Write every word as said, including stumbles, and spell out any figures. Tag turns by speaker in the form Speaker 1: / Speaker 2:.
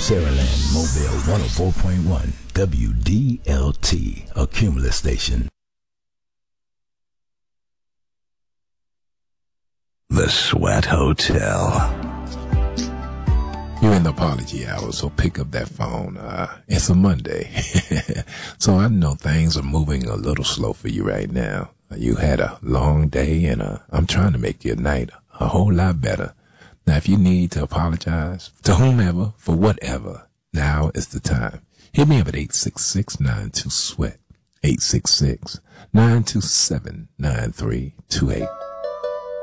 Speaker 1: Saraland Mobile one oh four point one W D L T, a Cumulus station. The Sweat Hotel.
Speaker 2: You're in the apology hour, so pick up that phone. Uh, it's a Monday, so I know things are moving a little slow for you right now. You had a long day, and uh, I'm trying to make your night a whole lot better. Now, if you need to apologize to whomever for whatever, now is the time. Hit me up at eight six six, nine two, SWEAT, eight six six, nine two seven, nine three two eight.